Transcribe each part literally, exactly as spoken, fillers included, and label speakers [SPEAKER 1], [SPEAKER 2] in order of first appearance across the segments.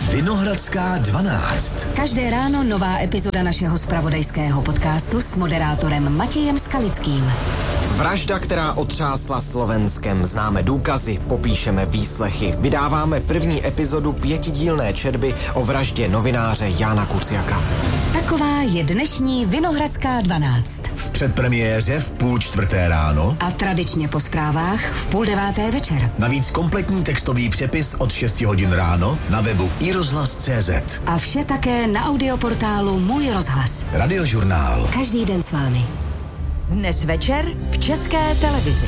[SPEAKER 1] Vinohradská dvanáct.
[SPEAKER 2] Každé ráno nová epizoda našeho zpravodajského podcastu s moderátorem Matějem Skalickým.
[SPEAKER 3] Vražda, která otřásla Slovenskem. Známe důkazy, popíšeme výslechy. Vydáváme první epizodu pětidílné četby o vraždě novináře Jána Kuciaka.
[SPEAKER 2] Taková je dnešní Vinohradská dvanáct.
[SPEAKER 1] V předpremiéře v půl čtvrté ráno
[SPEAKER 2] a tradičně po zprávách v půl deváté večer.
[SPEAKER 1] Navíc kompletní textový přepis od šesti hodin ráno na webu i rozhlas tečka cé zet.
[SPEAKER 2] A vše také na audioportálu Můj rozhlas.
[SPEAKER 1] Radiožurnál.
[SPEAKER 2] Každý den s vámi.
[SPEAKER 4] Dnes večer v České televizi.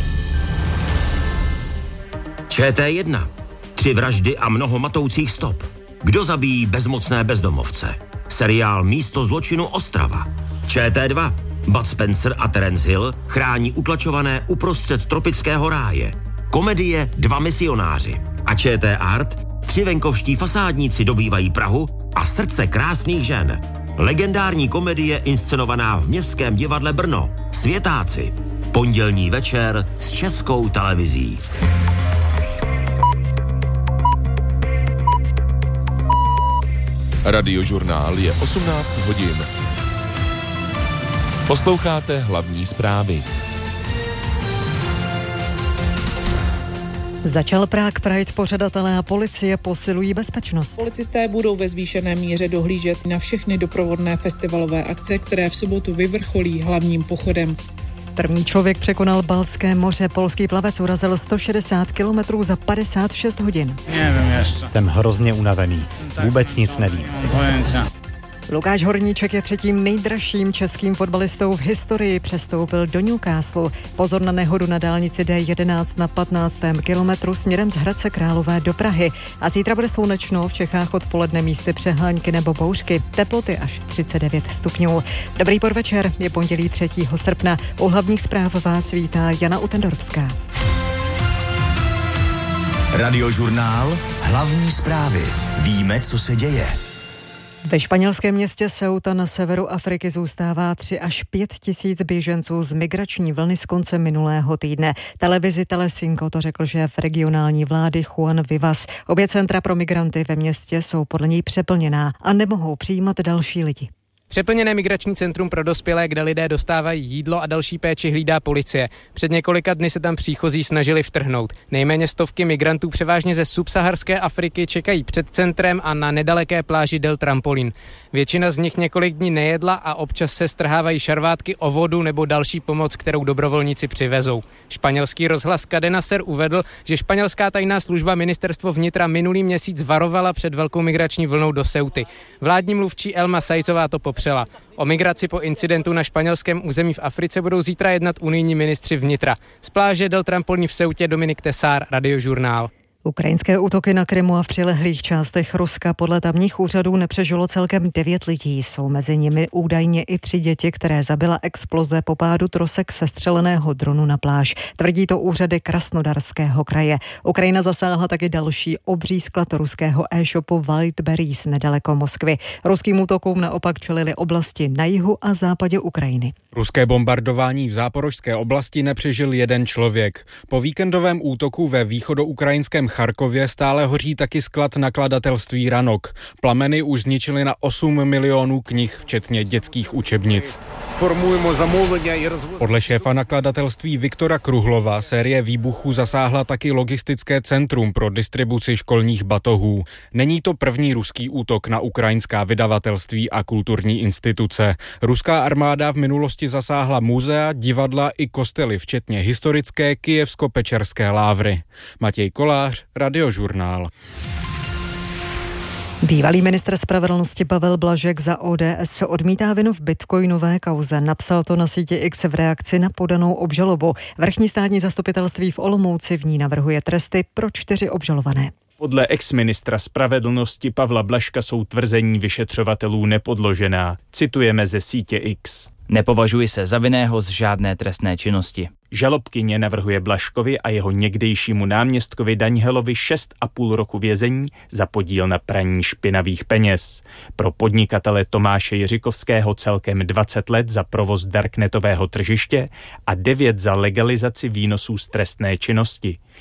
[SPEAKER 5] Č T jedna. Tři vraždy a mnoho matoucích stop. Kdo zabíjí bezmocné bezdomovce? Seriál Místo zločinu Ostrava. Č T dva. Bud Spencer a Terence Hill chrání utlačované uprostřed tropického ráje. Komedie Dva misionáři. A Č T Art. Tři venkovští fasádníci dobývají Prahu a srdce krásných žen. Legendární komedie inscenovaná v Městském divadle Brno. Světáci. Pondělní večer s Českou televizí.
[SPEAKER 6] Radiožurnál je osmnáct hodin. Posloucháte hlavní zprávy.
[SPEAKER 7] Začal Prague Pride, pořadatelé a policie posilují bezpečnost.
[SPEAKER 8] Policisté budou ve zvýšené míře dohlížet na všechny doprovodné festivalové akce, které v sobotu vyvrcholí hlavním pochodem.
[SPEAKER 7] První člověk překonal Baltské moře. Polský plavec urazil sto šedesát kilometrů za padesát šest hodin.
[SPEAKER 9] Nevím ještě. Jsem hrozně unavený. Vůbec nic nevím.
[SPEAKER 7] Lukáš Horníček je třetím nejdražším českým fotbalistou v historii. Přestoupil do Newcastle. Pozor na nehodu na dálnici D jedenáct na patnáctém kilometru směrem z Hradce Králové do Prahy. A zítra bude slunečno, v Čechách odpoledne místy přehánky nebo bouřky. Teploty až třicet devět stupňů. Dobrý podvečer, je pondělí třetího srpna. U hlavních zpráv vás vítá Jana Utendorská.
[SPEAKER 1] Radiožurnál. Hlavní zprávy. Víme, co se děje.
[SPEAKER 7] Ve španělském městě Ceuta na severu Afriky zůstává tři až pět tisíc běženců z migrační vlny z konce minulého týdne. Televizi Telecinco to řekl šéf regionální vlády Juan Vivas. Obě centra pro migranty ve městě jsou podle něj přeplněná a nemohou přijímat další lidi.
[SPEAKER 10] Přeplněné migrační centrum pro dospělé, kde lidé dostávají jídlo a další péči, hlídá policie. Před několika dny se tam příchozí snažili vtrhnout. Nejméně stovky migrantů převážně ze subsaharské Afriky čekají před centrem a na nedaleké pláži Del Trampolín. Většina z nich několik dní nejedla a občas se strhávají šarvátky o vodu nebo další pomoc, kterou dobrovolníci přivezou. Španělský rozhlas Cadena Ser uvedl, že španělská tajná služba ministerstvo vnitra minulý měsíc varovala před velkou migrační vlnou do Ceuty. Vládní mluvčí Elma Saizová to popřela. O migraci po incidentu na španělském území v Africe budou zítra jednat unijní ministři vnitra. Z pláže Del Trampolín v Ceutě Dominik Tesár, Radiožurnál.
[SPEAKER 7] Ukrajinské útoky na Krymu a v přilehlých částech Ruska podle tamních úřadů nepřežilo celkem devět lidí. Jsou mezi nimi údajně i tři děti, které zabila exploze po pádu trosek sestřeleného dronu na pláž. Tvrdí to úřady Krasnodarského kraje. Ukrajina zasáhla taky další obří sklad ruského e-shopu Wildberries nedaleko Moskvy. Ruským útokům naopak čelily oblasti na jihu a západě Ukrajiny.
[SPEAKER 11] Ruské bombardování v záporožské oblasti nepřežil jeden člověk. Po víkendovém útoku ve východoukrajinském Charkově stále hoří taky sklad nakladatelství Ranok. Plameny už zničily na osm milionů knih, včetně dětských učebnic. Podle šéfa nakladatelství Viktora Kruhlova série výbuchů zasáhla taky logistické centrum pro distribuci školních batohů. Není to první ruský útok na ukrajinská vydavatelství a kulturní instituce. Ruská armáda v minulosti zasáhla muzea, divadla i kostely, včetně historické Kyjevsko-Pečerské lávry. Matěj Kolář, Radiožurnál.
[SPEAKER 7] Bývalý ministr spravedlnosti Pavel Blažek za O D S odmítá vinu v bitcoinové kauze. Napsal to na síti X v reakci na podanou obžalobu. Vrchní státní zastupitelství v Olomouci v ní navrhuje tresty pro čtyři obžalované.
[SPEAKER 12] Podle ex-ministra spravedlnosti Pavla Blažka jsou tvrzení vyšetřovatelů nepodložená. Citujeme ze sítě X.
[SPEAKER 13] Nepovažuji se za vinného z žádné trestné činnosti.
[SPEAKER 12] Žalobkyně navrhuje Blažkovi a jeho někdejšímu náměstkovi Danielovi šest a půl roku vězení za podíl na praní špinavých peněz. Pro podnikatele Tomáše Jiřikovského celkem dvacet let za provoz darknetového tržiště a devět za legalizaci výnosů z trestné činnosti.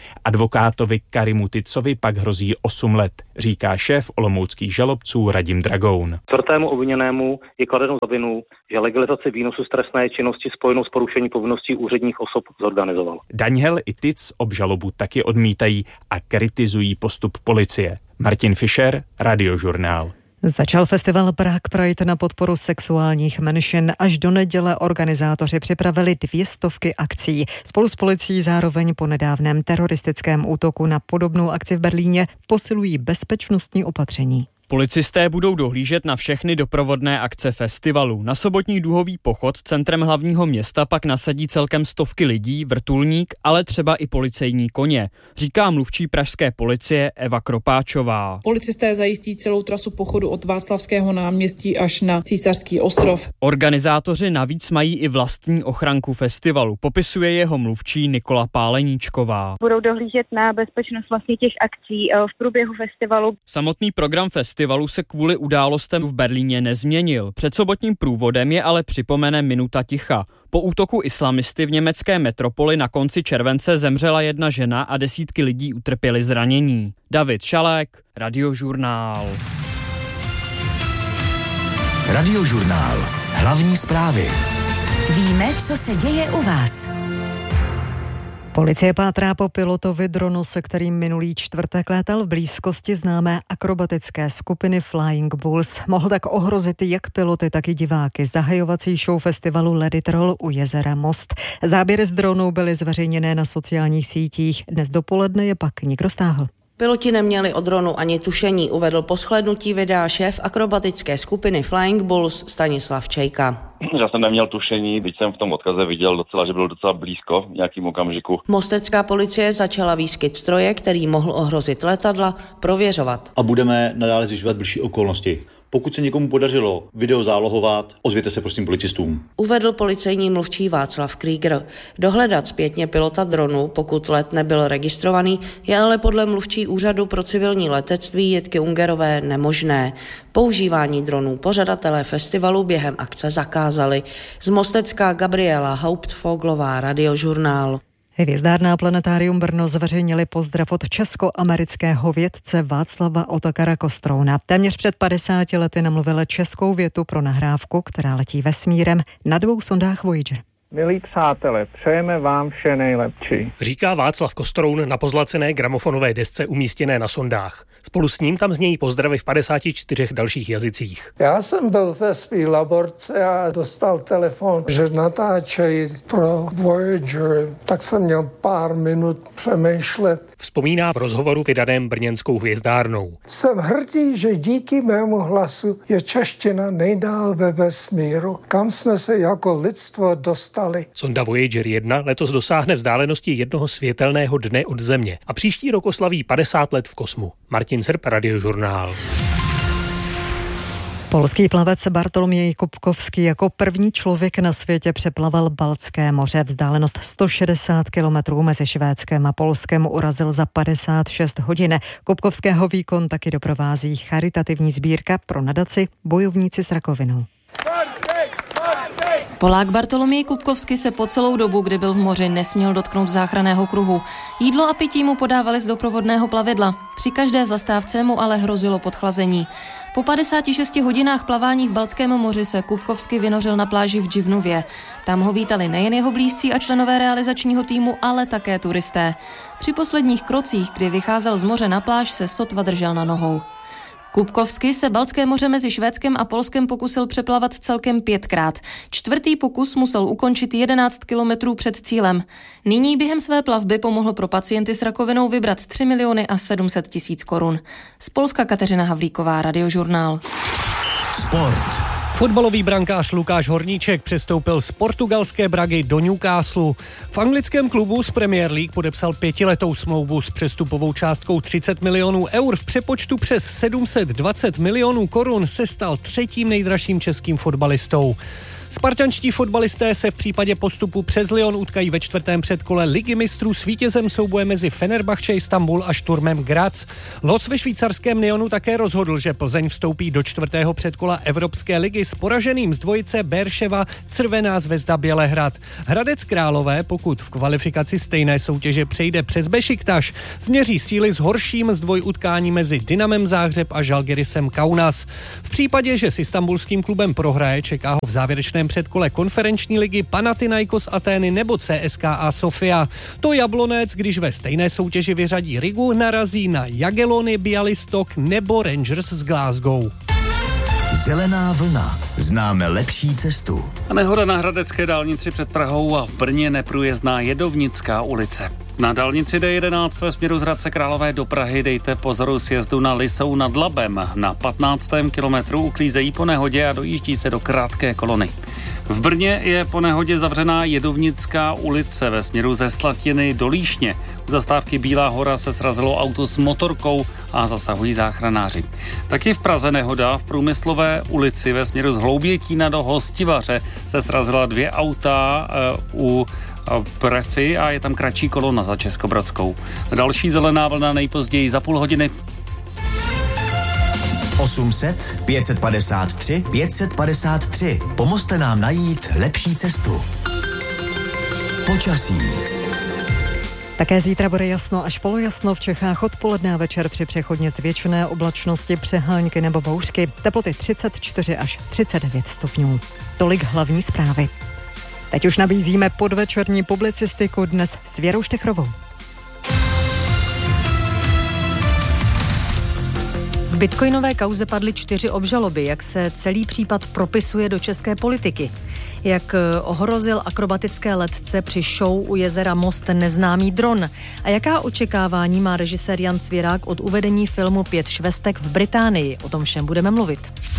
[SPEAKER 12] Advokátovi Karimu Ticovi pak hrozí osm let, říká šéf olomouckých žalobců Radim Dragoun.
[SPEAKER 14] Čtvrtému obviněnému je kladeno za vinu, že legalizaci výnosu z trestné činnosti spojenou s porušením povinností úředních osob zorganizoval.
[SPEAKER 12] Daniel i Tic obžalobu taky odmítají a kritizují postup policie. Martin Fischer, Radiožurnál.
[SPEAKER 7] Začal festival Prague Pride na podporu sexuálních menšin. Až do neděle organizátoři připravili dvě stovky akcí. Spolu s policií zároveň po nedávném teroristickém útoku na podobnou akci v Berlíně posilují bezpečnostní opatření.
[SPEAKER 15] Policisté budou dohlížet na všechny doprovodné akce festivalu. Na sobotní duhový pochod centrem hlavního města pak nasadí celkem stovky lidí, vrtulník, ale třeba i policejní koně, říká mluvčí pražské policie Eva Kropáčová.
[SPEAKER 8] Policisté zajistí celou trasu pochodu od Václavského náměstí až na Císařský ostrov.
[SPEAKER 15] Organizátoři navíc mají i vlastní ochranku festivalu, popisuje jeho mluvčí Nikola Páleníčková.
[SPEAKER 16] Budou dohlížet na bezpečnost vlastně těch akcí v průběhu festivalu.
[SPEAKER 15] Samotný program festivalu Festivalu se kvůli událostem v Berlíně nezměnil. Před sobotním průvodem je ale připomene minuta ticha. Po útoku islamisty v německé metropoli na konci července zemřela jedna žena a desítky lidí utrpěli zranění. David Šalek, Radiožurnál.
[SPEAKER 1] Radiožurnál. Hlavní zprávy.
[SPEAKER 2] Víme, co se děje u vás.
[SPEAKER 7] Policie pátrá po pilotovi dronu, se kterým minulý čtvrtek létal v blízkosti známé akrobatické skupiny Flying Bulls. Mohl tak ohrozit jak piloty, tak i diváky. Zahajovací show festivalu Let It Roll u jezera Most. Záběry z dronů byly zveřejněné na sociálních sítích. Dnes dopoledne je pak někdo stáhl.
[SPEAKER 17] Piloti neměli o dronu ani tušení, uvedl po shlédnutí videa šéf akrobatické skupiny Flying Bulls Stanislav Čejka.
[SPEAKER 18] Já jsem neměl tušení, byť jsem v tom odkaze viděl docela, že byl docela blízko v nějakým okamžiku.
[SPEAKER 17] Mostecká policie začala výskyt stroje, který mohl ohrozit letadla, prověřovat.
[SPEAKER 19] A budeme nadále zjišťovat bližší okolnosti. Pokud se někomu podařilo video zálohovat, ozvěte se prosím policistům.
[SPEAKER 17] Uvedl policejní mluvčí Václav Krieger. Dohledat zpětně pilota dronu, pokud let nebyl registrovaný, je ale podle mluvčí úřadu pro civilní letectví Jitky Ungerové nemožné. Používání dronů pořadatelé festivalu během akce zakázali. Z Mostecka Gabriela Hauptfoglová, Radiožurnál.
[SPEAKER 7] Hvězdárna Planetárium Brno zveřejnili pozdrav od česko-amerického vědce Václava Otakara Kostrouna. Téměř před padesáti lety namluvil českou větu pro nahrávku, která letí vesmírem na dvou sondách Voyager.
[SPEAKER 20] Milí přátelé, přejeme vám vše nejlepší.
[SPEAKER 21] Říká Václav Kostroun na pozlacené gramofonové desce umístěné na sondách. Spolu s ním tam znějí pozdravy v padesáti čtyřech dalších jazycích.
[SPEAKER 22] Já jsem byl ve svý laborce a dostal telefon, že natáčejí pro Voyager, tak jsem měl pár minut přemýšlet.
[SPEAKER 21] Vzpomíná v rozhovoru vydaném brněnskou Hvězdárnou.
[SPEAKER 22] Jsem hrdý, že díky mému hlasu je čeština nejdál ve vesmíru, kam jsme se jako lidstvo dostali.
[SPEAKER 21] Sonda Voyager jedna letos dosáhne vzdálenosti jednoho světelného dne od Země a příští rok oslaví padesát let v kosmu. Martin Srp, Radiožurnál.
[SPEAKER 7] Polský plavec Bartoloměj Kupkovský jako první člověk na světě přeplaval Baltské moře. Vzdálenost sto šedesát kilometrů mezi Švédskem a Polskem urazil za padesát šest hodin. Kupkovského výkon taky doprovází charitativní sbírka pro nadaci Bojovníci s rakovinou.
[SPEAKER 23] Polák Bartoloměj Kupkovský se po celou dobu, kdy byl v moři, nesměl dotknout záchranného kruhu. Jídlo a pití mu podávali z doprovodného plavidla. Při každé zastávce mu ale hrozilo podchlazení. Po padesáti šesti hodinách plavání v Baltském moři se Kupkovský vynořil na pláži v Dživnově. Tam ho vítali nejen jeho blízcí a členové realizačního týmu, ale také turisté. Při posledních krocích, kdy vycházel z moře na pláž, se sotva držel na nohou. Kupkovský se Baltské moře mezi Švédskem a Polskem pokusil přeplavat celkem pětkrát. Čtvrtý pokus musel ukončit jedenáct kilometrů před cílem. Nyní během své plavby pomohl pro pacienty s rakovinou vybrat tři miliony a sedm set tisíc korun. Z Polska Kateřina Havlíková, Radiožurnál.
[SPEAKER 1] Sport.
[SPEAKER 24] Fotbalový brankář Lukáš Horníček přestoupil z portugalské Bragy do Newcastle. V anglickém klubu z Premier League podepsal pětiletou smlouvu s přestupovou částkou třicet milionů eur. V přepočtu přes sedm set dvacet milionů korun se stal třetím nejdražším českým fotbalistou. Spartanští fotbalisté se v případě postupu přes Lyon utkají ve čtvrtém předkole Ligy mistrů s vítězem souboje mezi Fenerbahce Istanbul a Šturmem Graz. Los ve švýcarském Lyonu také rozhodl, že Plzeň vstoupí do čtvrtého předkola Evropské ligy s poraženým z dvojice Berševa Crvená zvezda Bělehrad. Hradec Králové, pokud v kvalifikaci stejné soutěže přejde přes Bešiktaš, změří síly s horším z dvojutkání mezi Dynamem Záhřeb a Žalgirisem Kaunas. V případě, že s istanbulským klubem prohraje, čeká ho v závěrečném předkole konferenční ligy Panathinaikos Atény nebo C S K A Sofia. To Jablonec, když ve stejné soutěži vyřadí Rigu, narazí na Jagiellony Białystok nebo Rangers z Glasgow.
[SPEAKER 1] Zelená vlna. Známe lepší cestu.
[SPEAKER 3] Nehoda na hradecké dálnici před Prahou a v Brně neprůjezdná Jedovnická ulice. Na dálnici D jedenáct ve směru z Hradce Králové do Prahy dejte pozoru sjezdu na Lisou nad Labem. Na patnáctém kilometru uklízejí po nehodě a dojíždí se do krátké kolony. V Brně je po nehodě zavřená Jedovnická ulice ve směru ze Slatiny do Líšně. U zastávky Bílá hora se srazilo auto s motorkou a zasahují záchranáři. Taky v Praze nehoda v Průmyslové ulici ve směru z Hloubětína do Hostivaře se srazila dvě auta uh, u Prefy a je tam kratší kolona za Českobrodskou. Další zelená vlna nejpozději za půl hodiny.
[SPEAKER 1] osm set, pět set padesát tři, pět set padesát tři. Pomozte nám najít lepší cestu. Počasí.
[SPEAKER 7] Také zítra bude jasno až polojasno v Čechách odpoledne a večer při přechodně zvětšené oblačnosti, přehánky nebo bouřky. Teploty třicet čtyři až třicet devět stupňů. Tolik hlavní zprávy. Teď už nabízíme podvečerní publicistiku dnes s Věrou Štechrovou.
[SPEAKER 23] V bitcoinové kauze padly čtyři obžaloby, jak se celý případ propisuje do české politiky. Jak ohrozil akrobatické letce při show u jezera Most neznámý dron. A jaká očekávání má režisér Jan Svěrák od uvedení filmu Pět švestek v Británii? O tom všem budeme mluvit.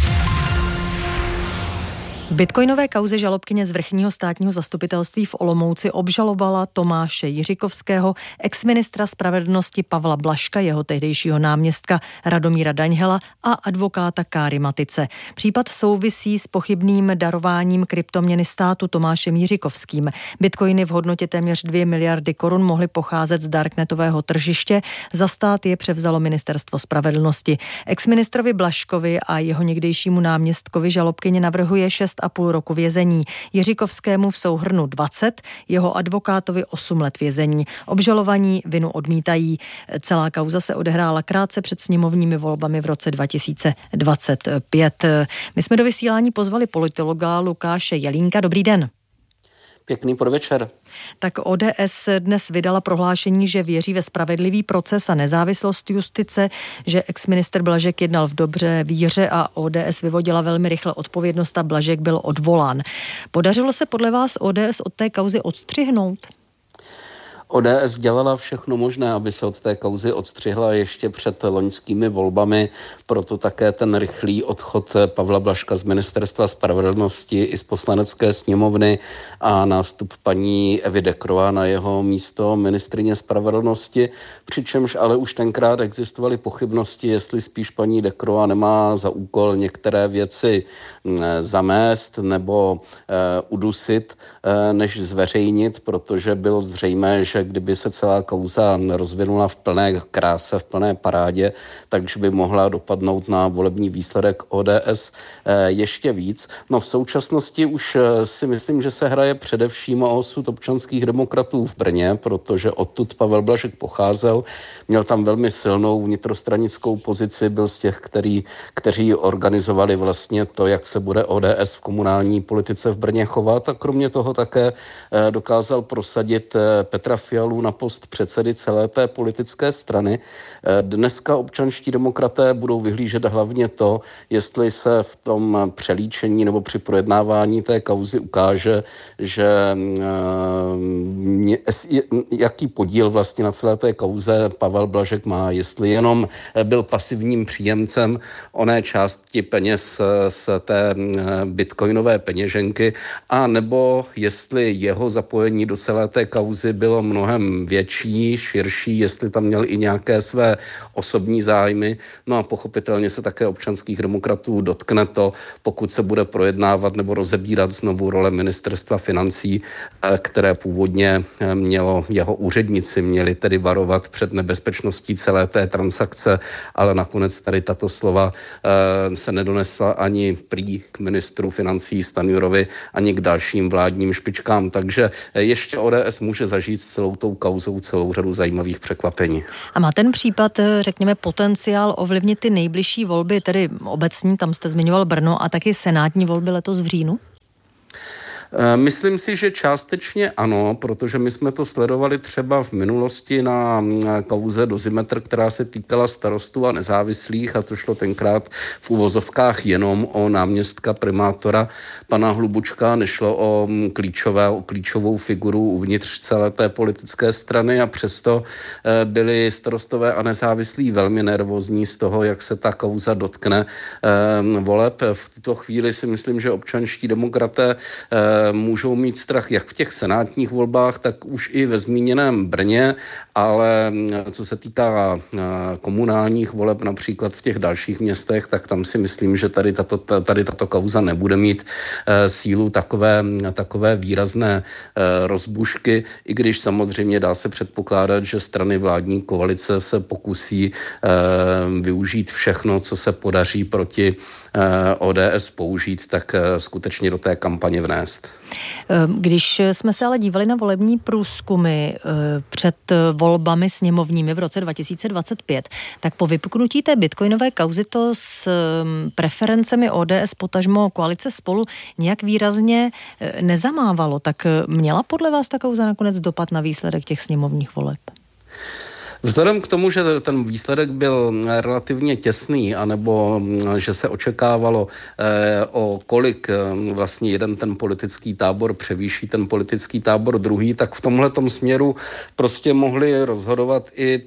[SPEAKER 23] V bitcoinové kauze žalobkyně z vrchního státního zastupitelství v Olomouci obžalovala Tomáše Jiříkovského, exministra spravedlnosti Pavla Blažka, jeho tehdejšího náměstka Radomíra Daňhela a advokáta Káry Matice. Případ souvisí s pochybným darováním kryptoměny státu Tomášem Jiříkovským. Bitcoiny v hodnotě téměř dvě miliardy korun mohly pocházet z darknetového tržiště. Za stát je převzalo ministerstvo spravedlnosti. Exministrovi Blažkovi a jeho někdejšímu náměstkovi žalobkyně navrhuje šest a půl roku vězení. Jiříkovskému v souhrnu dvacet, jeho advokátovi osm let vězení. Obžalovaní vinu odmítají. Celá kauza se odehrála krátce před sněmovními volbami v roce dva tisíce dvacet pět. My jsme do vysílání pozvali politologa Lukáše Jelínka. Dobrý den.
[SPEAKER 4] Pěkný podvečer.
[SPEAKER 23] Tak O D S dnes vydala prohlášení, že věří ve spravedlivý proces a nezávislost justice, že exministr Blažek jednal v dobré víře a O D S vyvodila velmi rychle odpovědnost a Blažek byl odvolán. Podařilo se podle vás O D S od té kauzy odstřihnout?
[SPEAKER 4] O D S dělala všechno možné, aby se od té kauzy odstřihla ještě před loňskými volbami, proto také ten rychlý odchod Pavla Blažka z ministerstva spravedlnosti i z poslanecké sněmovny a nástup paní Evy Decroix na jeho místo ministryně spravedlnosti, přičemž ale už tenkrát existovaly pochybnosti, jestli spíš paní Decroix nemá za úkol některé věci zamést nebo eh, udusit, eh, než zveřejnit, protože bylo zřejmé, že kdyby se celá kauza rozvinula v plné kráse, v plné parádě, takže by mohla dopadnout na volební výsledek O D S ještě víc. No v současnosti už si myslím, že se hraje především o osud občanských demokratů v Brně, protože odtud Pavel Blažek pocházel, měl tam velmi silnou vnitrostranickou pozici, byl z těch, který, kteří organizovali vlastně to, jak se bude O D S v komunální politice v Brně chovat, a kromě toho také dokázal prosadit Petra Fialu na post předsedy celé té politické strany. Dneska občanští demokraté budou vyhlížet hlavně to, jestli se v tom přelíčení nebo při projednávání té kauzy ukáže, že jaký podíl vlastně na celé té kauze Pavel Blažek má, jestli jenom byl pasivním příjemcem oné části peněz z té bitcoinové peněženky, a nebo jestli jeho zapojení do celé té kauzy bylo mnohem mnohem větší, širší, jestli tam měl i nějaké své osobní zájmy. No a pochopitelně se také občanských demokratů dotkne to, pokud se bude projednávat nebo rozebírat znovu role ministerstva financí, které původně mělo jeho úředníci, měli tedy varovat před nebezpečností celé té transakce, ale nakonec tady tato slova se nedonesla ani prý k ministru financí Stanjurovi, ani k dalším vládním špičkám. Takže ještě O D S může zažít s celou tou kauzou celou řadu zajímavých překvapení.
[SPEAKER 7] A má ten případ, řekněme, potenciál ovlivnit ty nejbližší volby, tedy obecní, tam jste zmiňoval Brno, a taky senátní volby letos v říjnu?
[SPEAKER 4] Myslím si, že částečně ano, protože my jsme to sledovali třeba v minulosti na kauze Dozimetr, která se týkala starostů a nezávislých, a to šlo tenkrát v uvozovkách jenom o náměstka primátora pana Hlubučka, nešlo o, klíčové, o klíčovou figuru uvnitř celé té politické strany, a přesto byli starostové a nezávislí velmi nervózní z toho, jak se ta kauza dotkne voleb. V tuto chvíli si myslím, že občanští demokraté můžou mít strach jak v těch senátních volbách, tak už i ve zmíněném Brně, ale co se týká komunálních voleb například v těch dalších městech, tak tam si myslím, že tady tato, tady tato kauza nebude mít sílu takové, takové výrazné rozbušky, i když samozřejmě dá se předpokládat, že strany vládní koalice se pokusí využít všechno, co se podaří proti O D S použít, tak skutečně do té kampaně vnést.
[SPEAKER 7] Když jsme se ale dívali na volební průzkumy před volbami sněmovními v roce dva tisíce dvacet pět, tak po vypuknutí té bitcoinové kauzy to s preferencemi O D S potažmo koalice Spolu nějak výrazně nezamávalo. Tak měla podle vás ta kauza nakonec dopad na výsledek těch sněmovních voleb?
[SPEAKER 4] Vzhledem k tomu, že ten výsledek byl relativně těsný, anebo že se očekávalo, eh, o kolik vlastně jeden ten politický tábor převýší ten politický tábor druhý, tak v tomhletom směru prostě mohli rozhodovat i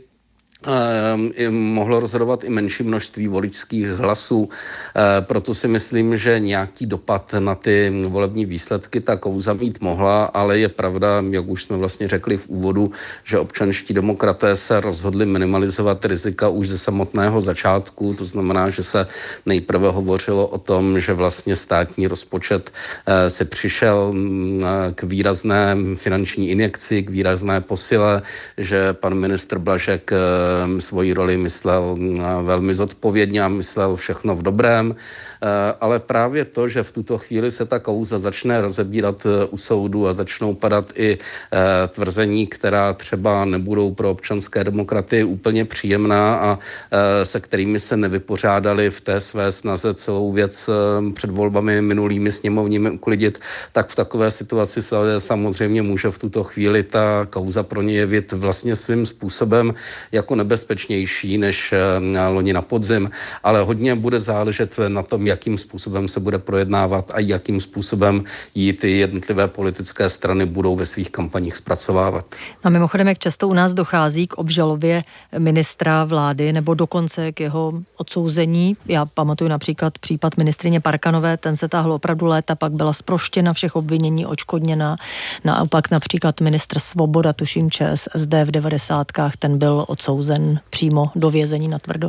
[SPEAKER 4] I mohlo rozhodovat i menší množství voličských hlasů. Proto si myslím, že nějaký dopad na ty volební výsledky ta kauza mít mohla, ale je pravda, jak už jsme vlastně řekli v úvodu, že občanští demokraté se rozhodli minimalizovat rizika už ze samotného začátku. To znamená, že se nejprve hovořilo o tom, že vlastně státní rozpočet se přišel k výrazné finanční injekci, k výrazné posile, že pan ministr Blažek svoji roli myslel velmi zodpovědně a myslel všechno v dobrém, ale právě to, že v tuto chvíli se ta kauza začne rozebírat u soudu a začnou padat i tvrzení, která třeba nebudou pro občanské demokraty úplně příjemná a se kterými se nevypořádali v té své snaze celou věc před volbami minulými sněmovními uklidit, tak v takové situaci se samozřejmě může v tuto chvíli ta kauza pro ně jevit vlastně svým způsobem jako nebezpečnější než loni na podzim, ale hodně bude záležet na tom, jakým způsobem se bude projednávat a jakým způsobem ji ty jednotlivé politické strany budou ve svých kampaních zpracovávat.
[SPEAKER 7] No mimochodem, jak často u nás dochází k obžalobě ministra vlády nebo dokonce k jeho odsouzení. Já pamatuju například případ ministryně Parkanové, ten se táhl opravdu léta, pak byla zproštěna všech obvinění, odškodněna. Naopak například ministr Svoboda, tuším ČSSD v devadesátkách, ten byl odsouzen přímo do vězení natvrdo.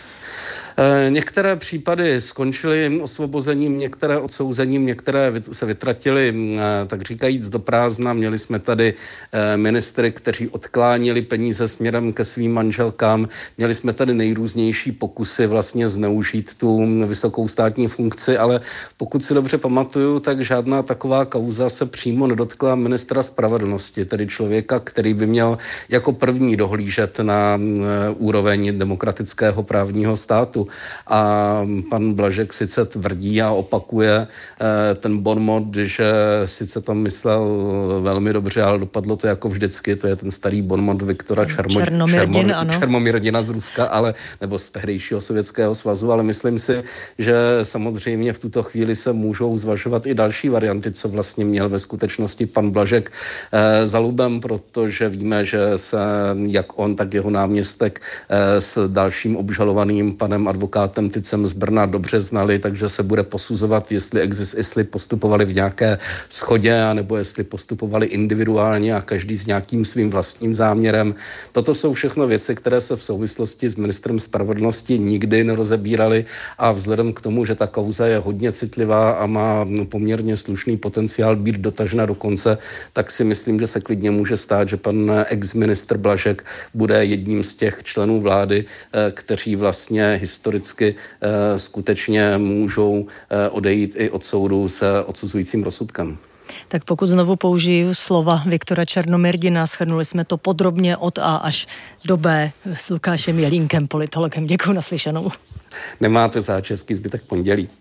[SPEAKER 4] Některé případy skončily osvobozením, některé odsouzením, některé se vytratily, tak říkajíc, do prázdna. Měli jsme tady ministry, kteří odklánili peníze směrem ke svým manželkám. Měli jsme tady nejrůznější pokusy vlastně zneužít tu vysokou státní funkci, ale pokud si dobře pamatuju, tak žádná taková kauza se přímo nedotkla ministra spravedlnosti, tedy člověka, který by měl jako první dohlížet na úroveň demokratického právního státu. A pan Blažek sice tvrdí a opakuje eh, ten bonmot, že sice to myslel velmi dobře, ale dopadlo to jako vždycky, to je ten starý bonmot Viktora Čermo,
[SPEAKER 7] Černomyrdin,
[SPEAKER 4] Čermo, Černomyrdina z Ruska, ale, nebo z tehdejšího Sovětského svazu, ale myslím si, že samozřejmě v tuto chvíli se můžou zvažovat i další varianty, co vlastně měl ve skutečnosti pan Blažek eh, za lubem, protože víme, že se jak on, tak jeho náměstek eh, s dalším obžalovaným panem advokátem Tycem z Brna dobře znali, takže se bude posuzovat, jestli, exist, jestli postupovali v nějaké shodě, anebo jestli postupovali individuálně a každý s nějakým svým vlastním záměrem. Toto jsou všechno věci, které se v souvislosti s ministrem spravedlnosti nikdy nerozebíraly a vzhledem k tomu, že ta kauza je hodně citlivá a má poměrně slušný potenciál být dotažena do konce, tak si myslím, že se klidně může stát, že pan ex-ministr Blažek bude jedním z těch členů vlády, kteří vlastně historicky skutečně můžou odejít i od soudu s odsuzujícím rozsudkem.
[SPEAKER 5] Tak pokud znovu použiju slova Viktora Černomyrdina, shrnuli jsme to podrobně od A až do B s Lukášem Jelínkem, politologem. Děkuji, naslyšenou.
[SPEAKER 4] Nemáte záč, hezký zbytek pondělí.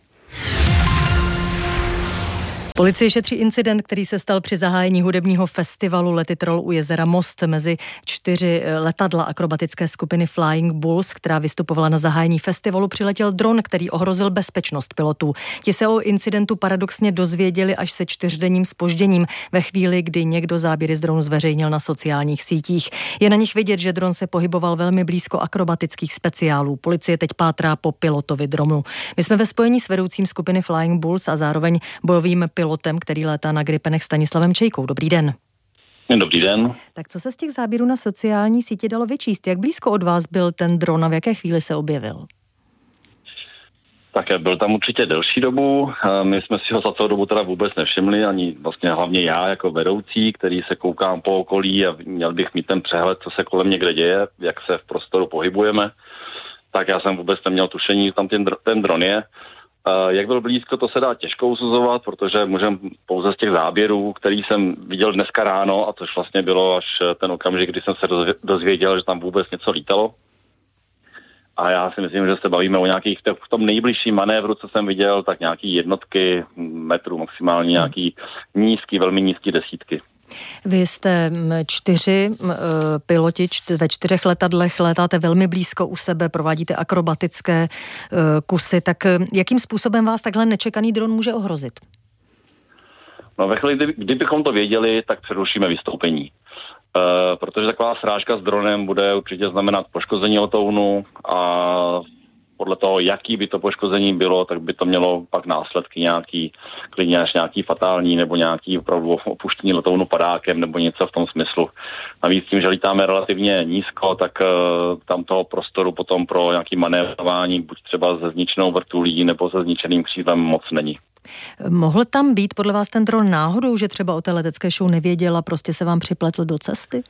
[SPEAKER 5] Policie šetří incident, který se stal při zahájení hudebního festivalu Letitrol u jezera Most. Mezi čtyři letadla akrobatické skupiny Flying Bulls, která vystupovala na zahájení festivalu, přiletěl dron, který ohrozil bezpečnost pilotů. Ti se o incidentu paradoxně dozvěděli až se čtyřdenním zpožděním, ve chvíli, kdy někdo záběry z dronu zveřejnil na sociálních sítích. Je na nich vidět, že dron se pohyboval velmi blízko akrobatických speciálů. Policie teď pátrá po pilotovi dronu. My jsme ve spojení s vedoucím skupiny Flying Bulls a zároveň bojovým pilotem pilotem, který létá na Gripenech, Stanislavem Čejkou. Dobrý den.
[SPEAKER 6] Dobrý den.
[SPEAKER 5] Tak co se z těch záběrů na sociální sítě dalo vyčíst? Jak blízko od vás byl ten dron a v jaké chvíli se objevil?
[SPEAKER 6] Tak byl tam určitě delší dobu. My jsme si ho za celou dobu teda vůbec nevšimli, ani vlastně hlavně já jako vedoucí, který se koukám po okolí a měl bych mít ten přehled, co se kolem někde děje, jak se v prostoru pohybujeme. Tak já jsem vůbec neměl tušení, že tam ten, ten dron je. Jak byl blízko, to se dá těžko usuzovat, protože můžeme pouze z těch záběrů, který jsem viděl dneska ráno, a což vlastně bylo až ten okamžik, kdy jsem se dozvěděl, že tam vůbec něco lítalo. A já si myslím, že se bavíme o nějakých, v tom nejbližším manévru, co jsem viděl, tak nějaký jednotky metrů, maximálně nějaký nízký, velmi nízký desítky.
[SPEAKER 5] Vy jste čtyři uh, piloti čty, ve čtyřech letadlech, létáte velmi blízko u sebe, provádíte akrobatické uh, kusy, tak uh, jakým způsobem vás takhle nečekaný dron může ohrozit?
[SPEAKER 6] No ve chvíli, kdy, kdybychom to věděli, tak přerušíme vystoupení. Uh, protože taková srážka s dronem bude určitě znamenat poškození letounu a podle toho, jaký by to poškození bylo, tak by to mělo pak následky nějaký, klidně až nějaký fatální nebo nějaký opravdu opuštění letounu padákem nebo něco v tom smyslu. Navíc tím, že lítáme relativně nízko, tak uh, tam toho prostoru potom pro nějaký manévrování, buď třeba se zničenou vrtulí nebo se zničeným křídlem moc není.
[SPEAKER 5] Mohl tam být podle vás ten dron náhodou, že třeba o té letecké show nevěděl a prostě se vám připletl do cesty?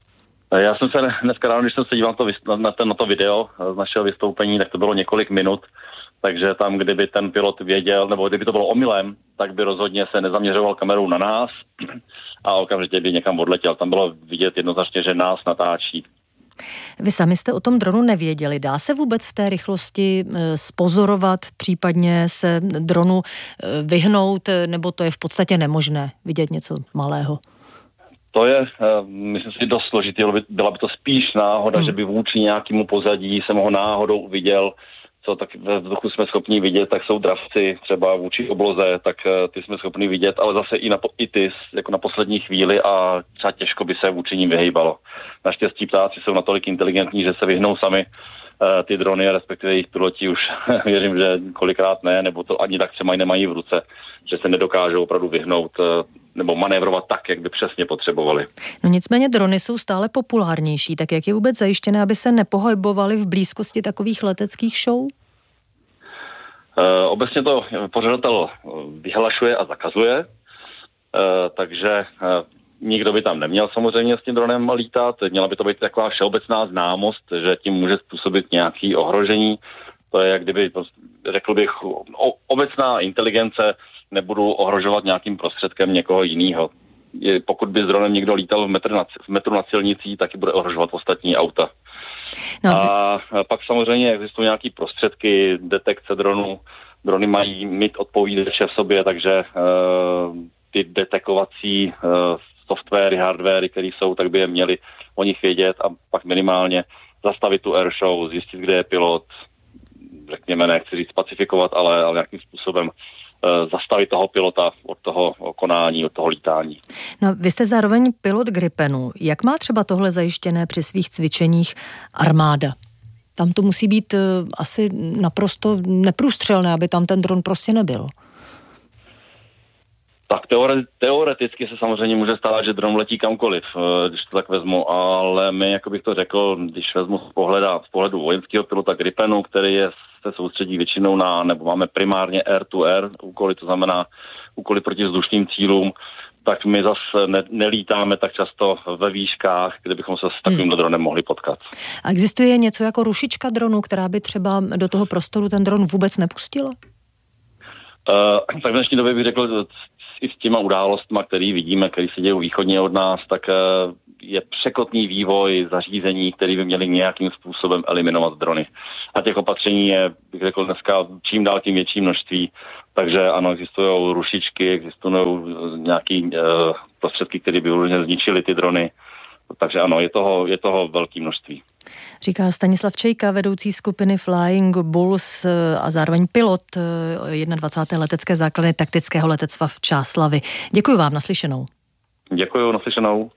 [SPEAKER 6] Já jsem se dneska ráno, když jsem se díval na to, na to video z našeho vystoupení, tak to bylo několik minut, takže tam, kdyby ten pilot věděl, nebo kdyby to bylo omylem, tak by rozhodně se nezaměřoval kamerou na nás a okamžitě by někam odletěl. Tam bylo vidět jednoznačně, že nás natáčí.
[SPEAKER 5] Vy sami jste o tom dronu nevěděli. Dá se vůbec v té rychlosti zpozorovat, případně se dronu vyhnout, nebo to je v podstatě nemožné vidět něco malého?
[SPEAKER 6] To je, myslím si, dost složitý. Byla by to spíš náhoda, hmm. že by vůči nějakému pozadí jsem ho náhodou viděl, co tak ve vzduchu jsme schopni vidět, tak jsou dravci třeba vůči obloze, tak ty jsme schopni vidět, ale zase i, na, i ty jako na poslední chvíli a třeba těžko by se vůči ním vyhejbalo. Naštěstí ptáci jsou natolik inteligentní, že se vyhnou sami ty drony, respektive jejich piloti už věřím, že kolikrát ne, nebo to ani tak třeba nemají v ruce, že se nedokážou opravdu vyhnout nebo manévrovat tak, jak by přesně potřebovali.
[SPEAKER 5] No nicméně drony jsou stále populárnější, tak jak je vůbec zajištěné, aby se nepohybovaly v blízkosti takových leteckých show?
[SPEAKER 6] E, obecně to pořadatel vyhlašuje a zakazuje, e, takže e, nikdo by tam neměl samozřejmě s tím dronem lítat. Měla by to být taková všeobecná známost, že tím může způsobit nějaké ohrožení. To je, jak kdyby, řekl bych, obecná inteligence, nebudu ohrožovat nějakým prostředkem někoho jiného. Pokud by s dronem někdo lítal v metru na, v metru na silnicí, taky bude ohrožovat ostatní auta. No. A pak samozřejmě existují nějaké prostředky detekce dronů. Drony mají mít odpovídače v sobě, takže uh, ty detekovací uh, softwary, hardwary, které jsou, tak by je měli o nich vědět a pak minimálně zastavit tu airshow, zjistit, kde je pilot, řekněme, nechci říct pacifikovat, ale, ale nějakým způsobem uh, zastavit toho pilota od toho konání, od toho lítání.
[SPEAKER 5] No, vy jste zároveň pilot Gripenu. Jak má třeba tohle zajištěné při svých cvičeních armáda? tam to musí být asi naprosto neprůstřelné, aby tam ten dron prostě nebyl.
[SPEAKER 6] Tak teore- teoreticky se samozřejmě může stát, že dron letí kamkoliv, když to tak vezmu, ale my, jako bych to řekl, když vezmu z pohledu, z pohledu vojenského pilota Gripenu, který je, se soustředí většinou na, nebo máme primárně air to air úkoly, to znamená úkoly proti vzdušným cílům, tak my zase ne, nelítáme tak často ve výškách, kde bychom se s takovým hmm. dronem mohli potkat.
[SPEAKER 5] A existuje něco jako rušička dronu, která by třeba do toho prostoru ten dron vůbec nepustila?
[SPEAKER 6] Uh, tak v dnešní době bych řekl, i s těma událostma, který vidíme, který se dějí východně od nás, tak uh, je překotný vývoj zařízení, který by měli nějakým způsobem eliminovat drony. A těch opatření je, bych řekl dneska, čím dál tím větší množství. Takže ano, existují rušičky, existují nějaké uh, prostředky, které by určitě zničily ty drony. Takže ano, je toho, je toho velké množství.
[SPEAKER 5] Říká Stanislav Čejka, vedoucí skupiny Flying Bulls a zároveň pilot dvacáté první letecké základny taktického letectva v Čáslavi. Děkuji vám, naslyšenou.
[SPEAKER 6] Děkuji, naslyšenou.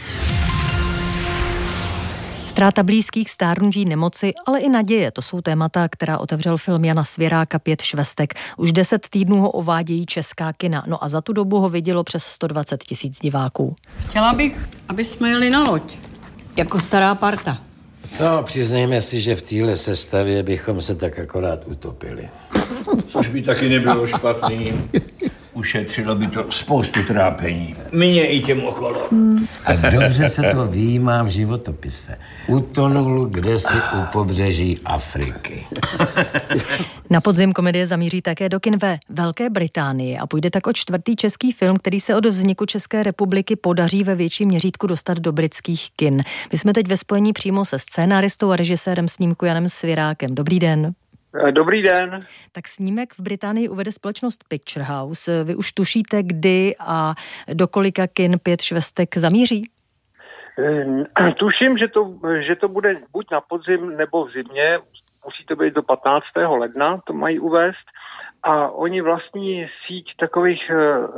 [SPEAKER 5] Ztráta blízkých, stárnutí, nemoci, ale i naděje. To jsou témata, která otevřel film Jana Svěráka Pět švestek. Už deset týdnů ho uvádějí česká kina. No a za tu dobu ho vidělo přes sto dvacet tisíc diváků.
[SPEAKER 9] Chtěla bych, aby jsme jeli na loď. Jako stará parta.
[SPEAKER 10] No, přiznejme si, že v téhle sestavě bychom se tak akorát utopili.
[SPEAKER 11] Což by taky nebylo špatný. Ušetřilo by to spoustu trápení. Mně i těm okolo.
[SPEAKER 10] Hmm. A dobře se to vyjímá v životopise. Utonul kdesi u pobřeží Afriky.
[SPEAKER 5] Na podzim komedie zamíří také do kin ve Velké Británii a půjde tak o čtvrtý český film, který se od vzniku České republiky podaří ve větším měřítku dostat do britských kin. My jsme teď ve spojení přímo se scénáristou a režisérem snímku Janem Svěrákem. Dobrý den.
[SPEAKER 13] Dobrý den.
[SPEAKER 5] Tak snímek v Británii uvede společnost Picture House. Vy už tušíte, kdy a do kolika kin Pět švestek zamíří?
[SPEAKER 13] Tuším, že to, že to bude buď na podzim nebo v zimě. Musí to být do patnáctého ledna, to mají uvést. A oni vlastní síť takových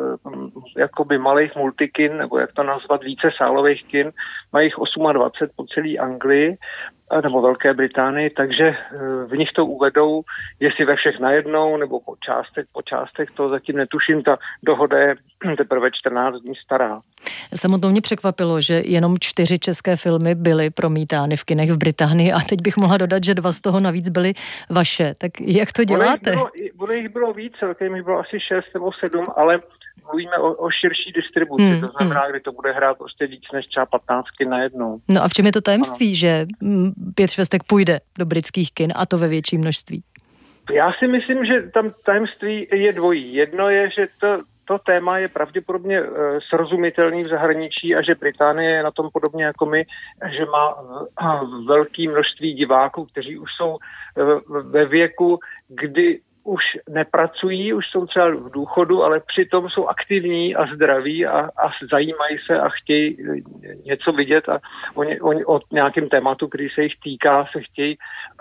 [SPEAKER 13] jakoby malých multikin, nebo jak to nazvat, více sálových kin, mají jich dvacet osm po celé Anglii nebo Velké Británii, takže v nich to uvedou, jestli ve všech najednou, nebo po částech, po částech, to zatím netuším, ta dohoda je teprve čtrnáct dní stará.
[SPEAKER 5] Samotnou mě překvapilo, že jenom čtyři české filmy byly promítány v kinech v Británii a teď bych mohla dodat, že dva z toho navíc byly vaše. Tak jak to děláte?
[SPEAKER 13] Ono jich bylo, ono jich bylo víc, celkem jich bylo asi šest nebo sedm, ale mluvíme o, o širší distribuci, hmm, to znamená, hmm. kdy to bude hrát prostě víc než třeba patnáctky najednou.
[SPEAKER 5] No a v čem je to tajemství, ano. že Pět švestek půjde do britských kin a to ve větším množství?
[SPEAKER 13] Já si myslím, že tam tajemství je dvojí. Jedno je, že to, to téma je pravděpodobně uh, srozumitelný v zahraničí a že Británie je na tom podobně jako my, že má uh, velké množství diváků, kteří už jsou uh, ve věku, kdy už nepracují, už jsou třeba v důchodu, ale přitom jsou aktivní a zdraví a, a zajímají se a chtějí něco vidět a oni, oni o nějakém tématu, který se jich týká, se chtějí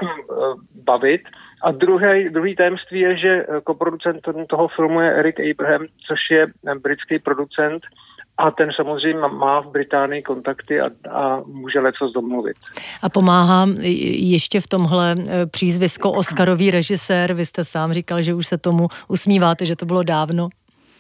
[SPEAKER 13] bavit. A druhý, druhý tajemství je, že koproducentem toho filmu je Eric Abraham, což je britský producent, a ten samozřejmě má v Británii kontakty a, a může lecos domluvit.
[SPEAKER 5] A pomáhá ještě v tomhle přízvisko Oscarový režisér. Vy jste sám říkal, že už se tomu usmíváte, že to bylo dávno.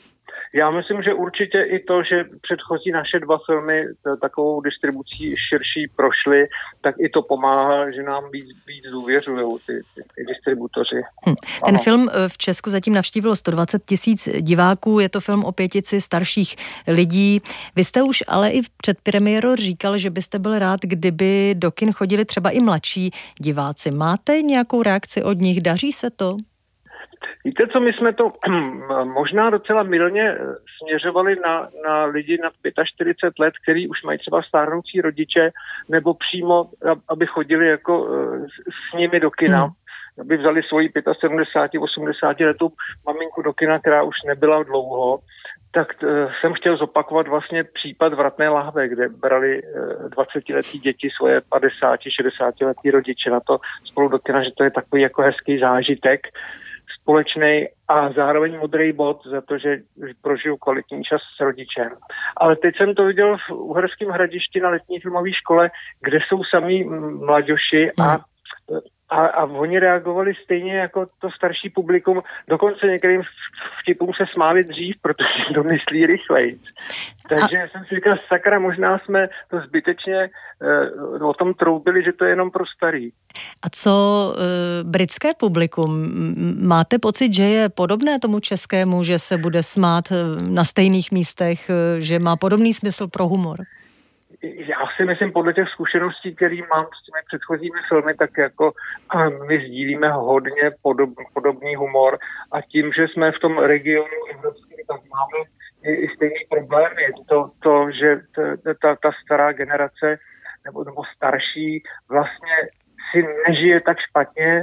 [SPEAKER 13] Já myslím, že určitě i to, že předchozí naše dva filmy takovou distribucí širší prošly, tak i to pomáhá, že nám víc, víc důvěřujou ty, ty, ty distributoři.
[SPEAKER 5] Hm. Ten ano. film v Česku zatím navštívilo sto dvacet tisíc diváků, je to film o pětici starších lidí. Vy jste už ale i před premiérou říkal, že byste byl rád, kdyby do kin chodili třeba i mladší diváci. Máte nějakou reakci od nich? Daří se to?
[SPEAKER 13] Víte co, my jsme to možná docela mylně směřovali na, na lidi nad čtyřicet pět let, který už mají třeba stárnoucí rodiče, nebo přímo, aby chodili jako s nimi do kina. Hmm. Aby vzali svoji sedmdesát pět osmdesát letou maminku do kina, která už nebyla dlouho, tak t, jsem chtěl zopakovat vlastně případ Vratné lahve, kde brali dvacetiletí děti svoje padesát šedesát letí rodiče na to spolu do kina, že to je takový jako hezký zážitek společnej a zároveň modrý bod za to, že prožiju kvalitní čas s rodičem. Ale teď jsem to viděl v Uherském Hradišti na letní filmové škole, kde jsou samí mladěši a A, a oni reagovali stejně jako to starší publikum, dokonce některým vtipům se smáli dřív, protože to myslí rychleji. Takže a... jsem si říkal, sakra, možná jsme to zbytečně uh, o tom troubili, že to je jenom pro starý.
[SPEAKER 5] A co uh, britské publikum? Máte pocit, že je podobné tomu českému, že se bude smát na stejných místech, že má podobný smysl pro humor?
[SPEAKER 13] Já si myslím, podle těch zkušeností, které mám s těmi předchozími filmy, tak jako my sdílíme hodně podob, podobný humor a tím, že jsme v tom regionu evropském, tak máme i, i stejný problémy. To, to že ta, ta stará generace nebo, nebo starší vlastně si nežije tak špatně,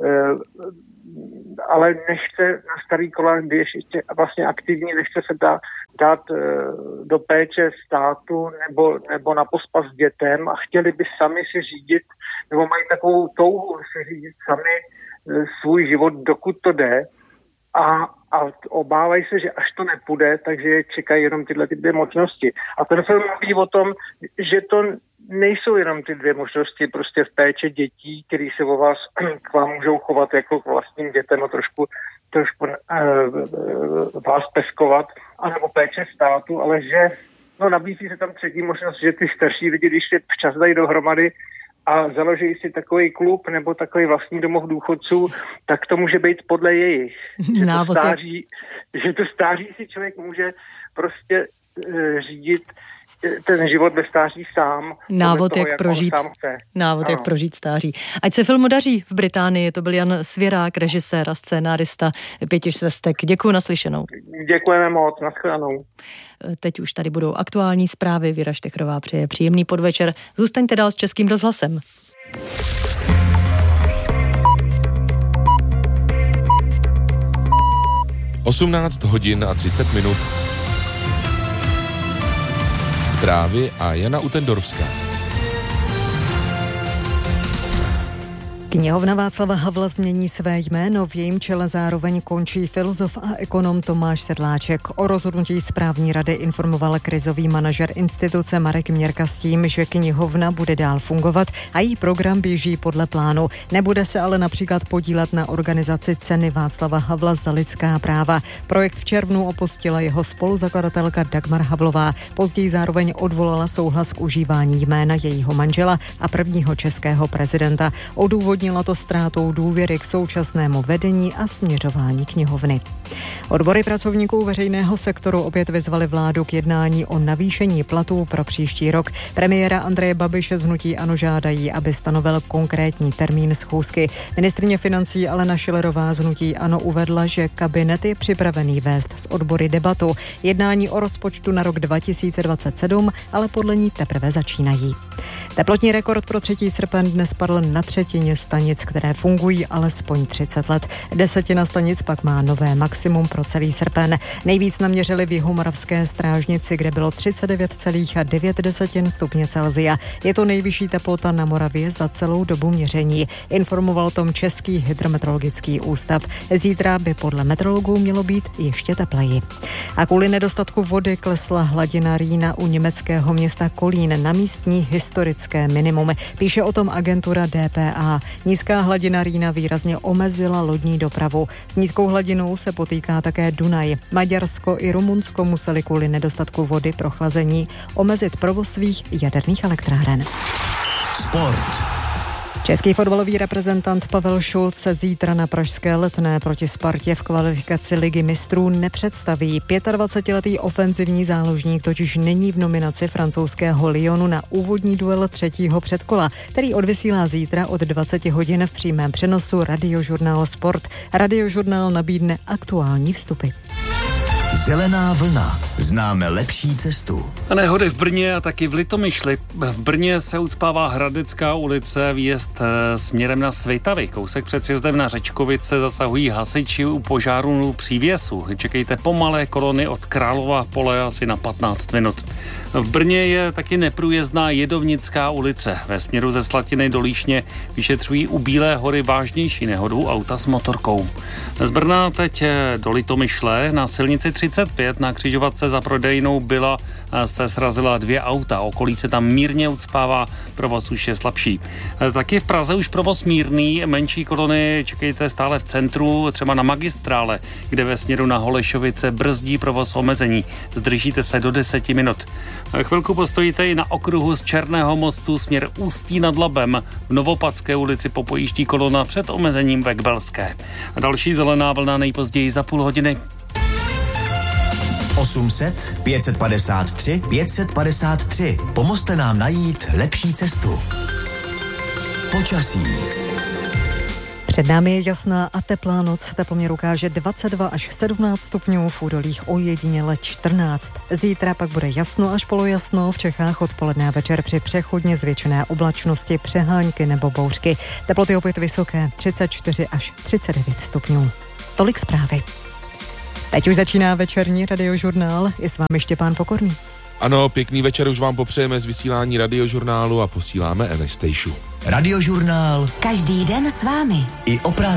[SPEAKER 13] ale nechce na starý kola, kdy je ještě vlastně aktivní, nechce se dát, dát do péče státu nebo, nebo na pospas dětem a chtěli by sami si řídit, nebo mají takovou touhu si řídit sami svůj život, dokud to jde a, a obávají se, že až to nepůjde, takže je čekají jenom tyhle ty dvě možnosti. A ten film mluví o tom, že to nejsou jenom ty dvě možnosti prostě v péče dětí, který se o vás k vám můžou chovat jako k vlastním dětem a trošku, trošku uh, vás peskovat, anebo péče státu, ale že no, nabízí se tam třetí možnost, že ty starší lidi, když se včas dají dohromady a založí si takový klub nebo takový vlastní domov důchodců, tak to může být podle jejich. Že to stáří, že to stáří si člověk může prostě uh, řídit ten život ve stáří sám.
[SPEAKER 5] Návod,
[SPEAKER 13] toho,
[SPEAKER 5] jak, jak prožít, návod jak prožít stáří. Ať se filmu daří v Británii. To byl Jan Svěrák, režisér a scénárista Pětiš Svestek. Děkuji, naslyšenou.
[SPEAKER 13] Děkujeme moc, nashledanou.
[SPEAKER 5] Teď už tady budou aktuální zprávy. Věra Štechrová přeje příjemný podvečer. Zůstaňte dál s Českým rozhlasem.
[SPEAKER 8] osmnáct hodin a třicet minut. Zprávy a Jana Utendorská.
[SPEAKER 7] Knihovna Václava Havla změní své jméno, v jejím čele zároveň končí filozof a ekonom Tomáš Sedláček. O rozhodnutí správní rady informoval krizový manažer instituce Marek Měrka s tím, že knihovna bude dál fungovat a její program běží podle plánu. Nebude se ale například podílet na organizaci ceny Václava Havla za lidská práva. Projekt v červnu opustila jeho spoluzakladatelka Dagmar Havlová. Později zároveň odvolala souhlas k užívání jména jejího manžela a prvního českého prezidenta. Odůvodnila to ztrátou důvěry k současnému vedení a směřování knihovny. Odbory pracovníků veřejného sektoru opět vyzvali vládu k jednání o navýšení platů pro příští rok. Premiéra Andreje Babiše z hnutí ANO žádají, aby stanovil konkrétní termín schůzky. Ministryně financí Alena Schillerová z hnutí ANO uvedla, že kabinet je připravený vést s odbory debatu. Jednání o rozpočtu na rok dva tisíce dvacet sedm ale podle ní teprve začínají. Teplotní rekord pro třetí srpen dnes padl na třetině stanic, které fungují alespoň třicet let. Desetina stanic pak má nové maximum pro celý srpen. Nejvíc naměřili v Jihomoravské Strážnici, kde bylo třicet devět celá devět stupně Celsia. Je to nejvyšší teplota na Moravě za celou dobu měření. Informoval o tom Český hydrometeorologický ústav. Zítra by podle meteorologů mělo být ještě tepleji. A kvůli nedostatku vody klesla hladina Rýna u německého města Kolín na místní historické minimum. Píše o tom agentura D P A. Nízká hladina Rýna výrazně omezila lodní dopravu. S nízkou hladinou se potýká také Dunaj. Maďarsko i Rumunsko museli kvůli nedostatku vody pro chlazení omezit provoz svých jaderných elektráren.
[SPEAKER 1] Sport.
[SPEAKER 7] Český fotbalový reprezentant Pavel Šulc se zítra na pražské Letné proti Spartě v kvalifikaci Ligy mistrů nepředstaví. dvacetipětiletý ofenzivní záložník totiž není v nominaci francouzského Lyonu na úvodní duel třetího předkola, který odvysílá zítra od dvacet hodin v přímém přenosu Radiožurnál Sport. Radiožurnál nabídne aktuální vstupy.
[SPEAKER 1] Zelená vlna. Známe lepší cestu.
[SPEAKER 3] A nehody v Brně a taky v Litomyšli. V Brně se ucpává Hradecká ulice, výjezd směrem na Svitavy. Kousek před sjezdem na Řečkovice zasahují hasiči u požáru přívěsu. Čekejte pomalé kolony od Králova pole asi na patnáct minut. V Brně je taky neprůjezdná Jedovnická ulice. Ve směru ze Slatiny do Líšně vyšetřují u Bílé hory vážnější nehodu auta s motorkou. Z Brna teď do Litomyšle na silnici třicet pět na křižovatce za za prodejnou byla se srazila dvě auta. Okolí se tam mírně ucpává, provoz už je slabší. Taky v Praze už provoz mírný, menší kolony čekejte stále v centru, třeba na magistrále, kde ve směru na Holešovice brzdí provoz omezení. Zdržíte se do deseti minut. Chvilku postojíte i na okruhu z Černého mostu směr Ústí nad Labem. V Novopadské ulici popojíždí kolona před omezením ve Kbelské. A další zelená vlna nejpozději za půl hodiny.
[SPEAKER 1] osm set, pět set padesát tři, pět set padesát tři. Pomozte nám najít lepší cestu. Počasí.
[SPEAKER 7] Před námi je jasná a teplá noc. Tepoměr ukáže dvacet dva až sedmnáct stupňů, v údolích ojediněle čtrnáct. Zítra pak bude jasno až polojasno, v Čechách odpoledne a večer při přechodně zvětšené oblačnosti, přehánky nebo bouřky. Teploty opět vysoké, třicet čtyři až třicet devět stupňů. Tolik zprávy. Teď už začíná večerní radiožurnál. Je s vámi Štěpán Pokorný.
[SPEAKER 8] Ano, pěkný večer už vám popřejeme z vysílání radiožurnálu a posíláme Anastasiu.
[SPEAKER 1] Radiožurnál.
[SPEAKER 2] Každý den s vámi.
[SPEAKER 1] I o prázdninách.